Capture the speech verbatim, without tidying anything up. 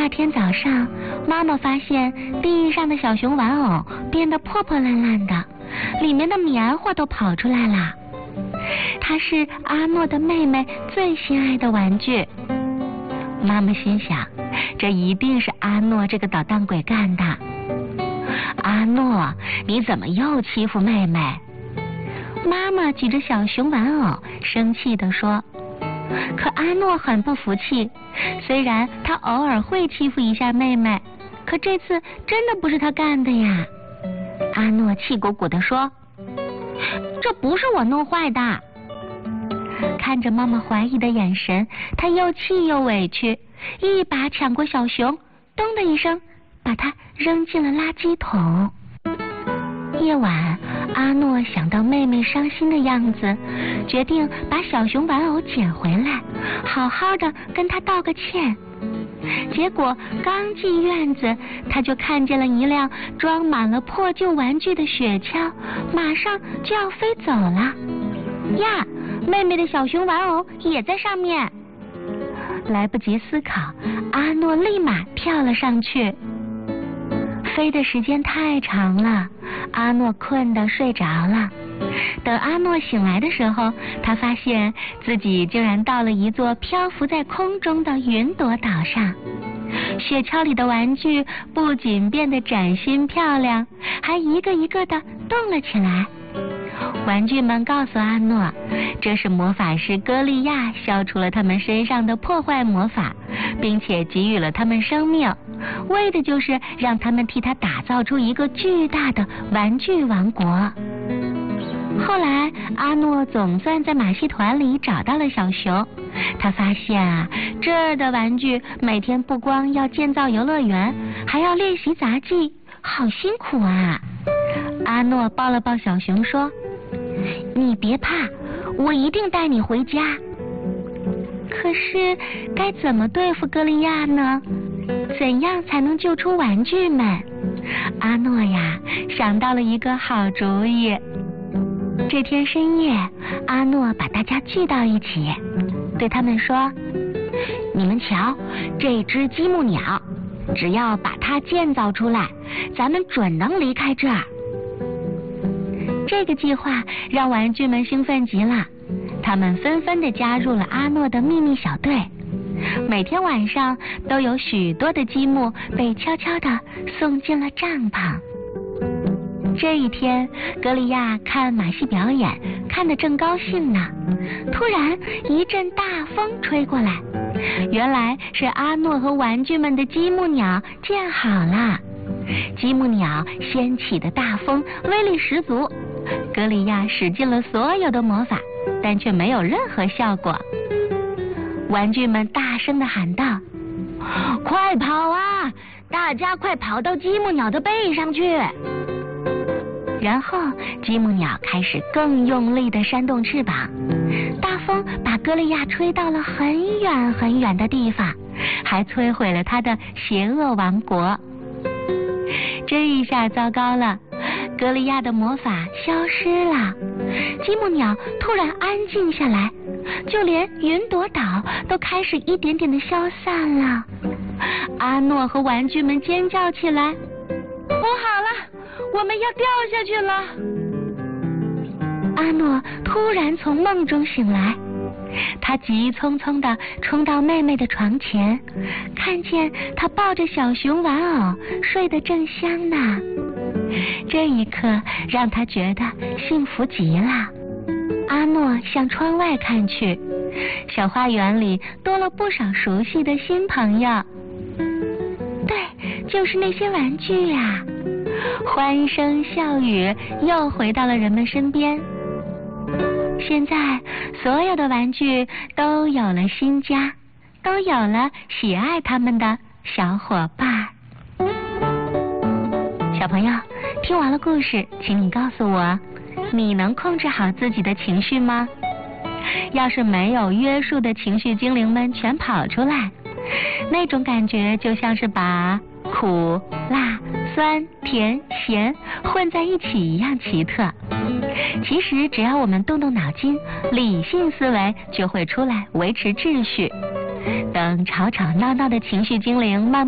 天早上，妈妈发现地上的小熊玩偶变得破破烂烂的，里面的棉花都跑出来了。它是阿诺的妹妹最心爱的玩具。妈妈心想，这一定是阿诺这个捣蛋鬼干的。阿诺，你怎么又欺负妹妹？妈妈举着小熊玩偶生气地说。可阿诺很不服气，虽然他偶尔会欺负一下妹妹，可这次真的不是他干的呀。阿诺气鼓鼓地说，这不是我弄坏的。看着妈妈怀疑的眼神，他又气又委屈，一把抢过小熊，咚的一声把它扔进了垃圾桶。夜晚，阿诺想到妹妹伤心的样子，决定把小熊玩偶捡回来，好好的跟她道个歉。结果刚进院子，他就看见了一辆装满了破旧玩具的雪橇，马上就要飞走了。呀，妹妹的小熊玩偶也在上面。来不及思考，阿诺立马跳了上去。飞的时间太长了，阿诺困得睡着了。等阿诺醒来的时候，他发现自己竟然到了一座漂浮在空中的云朵岛上。雪橇里的玩具不仅变得崭新漂亮，还一个一个的动了起来。玩具们告诉阿诺，这是魔法师歌利亚消除了他们身上的破坏魔法，并且给予了他们生命，为的就是让他们替他打造出一个巨大的玩具王国。后来阿诺总算在马戏团里找到了小熊，他发现啊，这儿的玩具每天不光要建造游乐园，还要练习杂技，好辛苦啊。阿诺抱了抱小熊说，你别怕，我一定带你回家。可是该怎么对付歌利亚呢？怎样才能救出玩具们？阿诺呀，想到了一个好主意。这天深夜，阿诺把大家聚到一起，对他们说，你们瞧，这只积木鸟，只要把它建造出来，咱们准能离开这儿。这个计划让玩具们兴奋极了，他们纷纷地加入了阿诺的秘密小队。每天晚上都有许多的积木被悄悄地送进了帐篷。这一天，歌利亚看马戏表演，看得正高兴呢，突然一阵大风吹过来，原来是阿诺和玩具们的积木鸟建好了。积木鸟掀起的大风威力十足，歌利亚使尽了所有的魔法，但却没有任何效果。玩具们大声地喊道，快跑啊，大家快跑到积木鸟的背上去。然后积木鸟开始更用力地扇动翅膀，大风把歌利亚吹到了很远很远的地方，还摧毁了他的邪恶王国。这一下糟糕了，歌利亚的魔法消失了，积木鸟突然安静下来，就连云朵岛都开始一点点的消散了。阿诺和玩具们尖叫起来，不好了，我们要掉下去了。阿诺突然从梦中醒来，他急匆匆地冲到妹妹的床前，看见她抱着小熊玩偶睡得正香呢。这一刻让他觉得幸福极了。阿诺向窗外看去，小花园里多了不少熟悉的新朋友。对，就是那些玩具呀！欢声笑语又回到了人们身边。现在所有的玩具都有了新家，都有了喜爱他们的小伙伴。小朋友，听完了故事，请你告诉我，你能控制好自己的情绪吗？要是没有约束的情绪精灵们全跑出来，那种感觉就像是把苦、辣、酸、甜、咸混在一起一样奇特。其实只要我们动动脑筋，理性思维就会出来维持秩序。等吵吵闹闹的情绪精灵慢慢